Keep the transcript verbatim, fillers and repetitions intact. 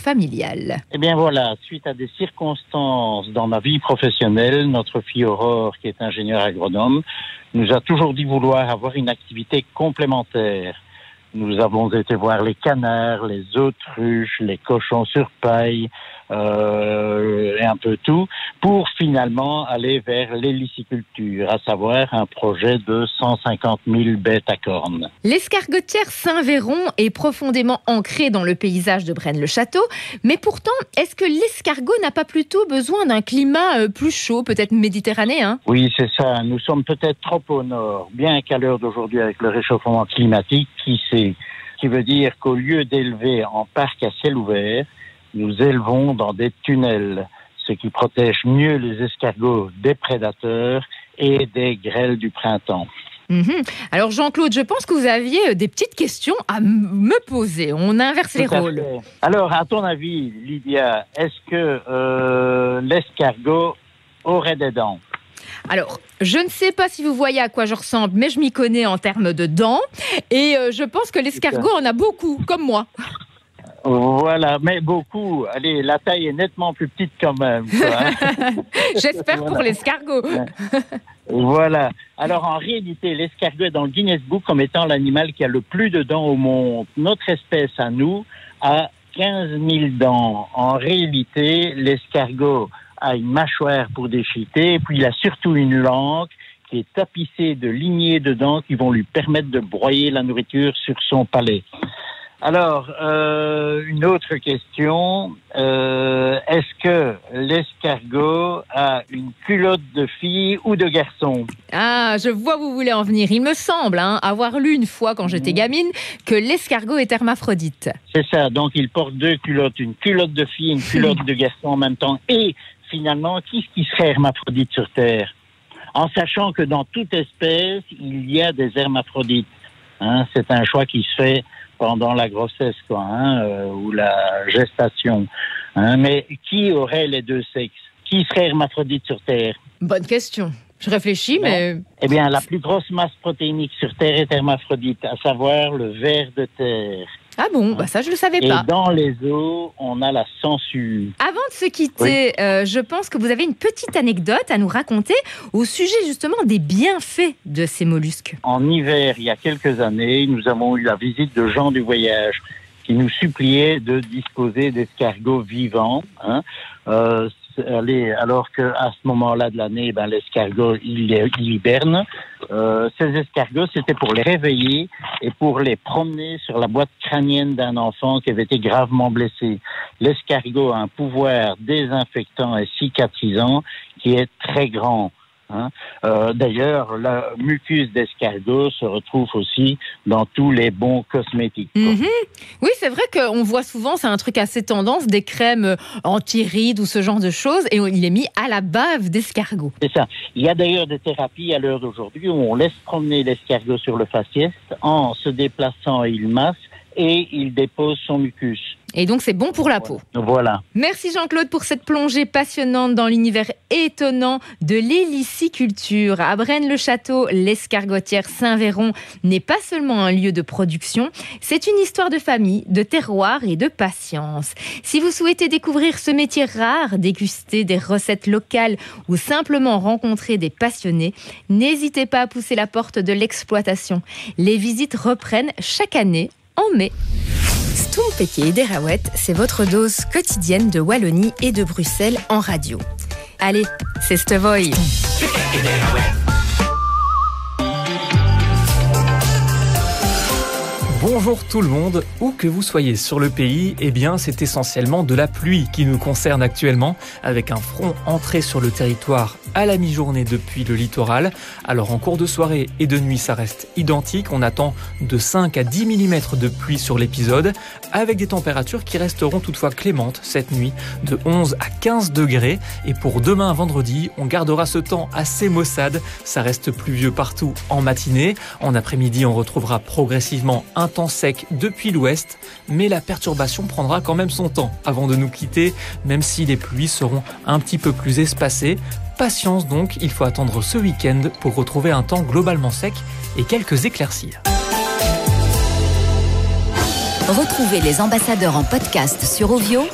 familiale. Eh bien voilà, suite à des circonstances dans ma vie professionnelle, notre fille Aurore, qui est ingénieure agronome, nous a toujours dit vouloir avoir une activité complémentaire. Nous avons été voir les canards, les autruches, les cochons sur paille, euh, et un peu tout, pour finalement aller vers l'héliciculture, à savoir un projet de cent cinquante mille bêtes à cornes. L'escargotière Saint-Véron est profondément ancrée dans le paysage de Braine-le-Château, mais pourtant, est-ce que l'escargot n'a pas plutôt besoin d'un climat plus chaud, peut-être méditerranéen ? Oui, c'est ça. Nous sommes peut-être trop au nord, bien qu'à l'heure d'aujourd'hui, avec le réchauffement climatique, qui sait, qui veut dire qu'au lieu d'élever en parc à ciel ouvert, nous élevons dans des tunnels, ce qui protège mieux les escargots des prédateurs et des grêles du printemps. Mmh. Alors Jean-Claude, je pense que vous aviez des petites questions à m- me poser. On inverse Tout les rôles. Fait. Alors, à ton avis, Lydia, est-ce que euh, l'escargot aurait des dents ? Alors, je ne sais pas si vous voyez à quoi je ressemble, mais je m'y connais en termes de dents. Et euh, je pense que l'escargot en a beaucoup, comme moi. Voilà, mais beaucoup. Allez, la taille est nettement plus petite quand même. Quoi. J'espère voilà. Pour l'escargot. Voilà. Alors, en réalité, l'escargot est dans le Guinness Book comme étant l'animal qui a le plus de dents au monde. Notre espèce, à nous, a quinze mille dents. En réalité, l'escargot a une mâchoire pour déchiqueter, et puis il a surtout une langue qui est tapissée de lignées de dents qui vont lui permettre de broyer la nourriture sur son palais. Alors, euh, une autre question, euh, est-ce que l'escargot a une culotte de fille ou de garçon ? Ah, je vois où vous voulez en venir. Il me semble hein, avoir lu une fois, quand j'étais gamine, que l'escargot est hermaphrodite. C'est ça, donc il porte deux culottes, une culotte de fille et une culotte de garçon en même temps. Et finalement, qui est-ce qui serait hermaphrodite sur Terre ? En sachant que dans toute espèce, il y a des hermaphrodites. Hein, c'est un choix qui se fait pendant la grossesse, quoi, hein, euh, ou la gestation. Hein, mais qui aurait les deux sexes ? Qui serait hermaphrodite sur Terre ? Bonne question. Je réfléchis, mais... Eh bien, la plus grosse masse protéinique sur Terre est hermaphrodite, à savoir le ver de terre. Ah bon, bah ça je le savais Et pas. Et dans les eaux, on a la sangsue. Avant de se quitter, oui. euh, je pense que vous avez une petite anecdote à nous raconter au sujet justement des bienfaits de ces mollusques. En hiver, il y a quelques années, nous avons eu la visite de gens du voyage qui nous suppliaient de disposer d'escargots vivants. Hein. Euh, Allez, alors que à ce moment-là de l'année, ben l'escargot il, il hiberne. Euh, ces escargots, c'était pour les réveiller et pour les promener sur la boîte crânienne d'un enfant qui avait été gravement blessé. L'escargot a un pouvoir désinfectant et cicatrisant qui est très grand. Hein. Euh, d'ailleurs, la mucus d'escargot se retrouve aussi dans tous les bons cosmétiques. Mmh. Oui, c'est vrai qu'on voit souvent, c'est un truc assez tendance, des crèmes anti-rides ou ce genre de choses, et il est mis à la bave d'escargot. C'est ça. Il y a d'ailleurs des thérapies à l'heure d'aujourd'hui où on laisse promener l'escargot sur le faciès en se déplaçant, il masse et il dépose son mucus. Et donc, c'est bon pour la peau. Voilà. Merci Jean-Claude pour cette plongée passionnante dans l'univers étonnant de l'héliciculture. À Braine-le-Château, l'escargotière Saint-Véron n'est pas seulement un lieu de production, c'est une histoire de famille, de terroir et de patience. Si vous souhaitez découvrir ce métier rare, déguster des recettes locales ou simplement rencontrer des passionnés, n'hésitez pas à pousser la porte de l'exploitation. Les visites reprennent chaque année en mai. Stompeke et Derawet, c'est votre dose quotidienne de Wallonie et de Bruxelles en radio. Allez, c'est Stevoy. Bonjour tout le monde, où que vous soyez sur le pays, eh bien c'est essentiellement de la pluie qui nous concerne actuellement, avec un front entré sur le territoire à la mi-journée depuis le littoral. Alors en cours de soirée et de nuit, ça reste identique, on attend de cinq à dix millimètres de pluie sur l'épisode, avec des températures qui resteront toutefois clémentes cette nuit, de onze à quinze degrés. Et pour demain vendredi, on gardera ce temps assez maussade, ça reste pluvieux partout en matinée. En après-midi, on retrouvera progressivement un temps sec depuis l'ouest, mais la perturbation prendra quand même son temps avant de nous quitter, même si les pluies seront un petit peu plus espacées. Patience donc, il faut attendre ce week-end pour retrouver un temps globalement sec et quelques éclaircies. Retrouvez les ambassadeurs en podcast sur Ovio